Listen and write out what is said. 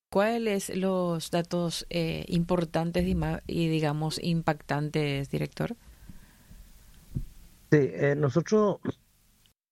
¿Cuáles los datos importantes y, digamos, impactantes, director? Sí, nosotros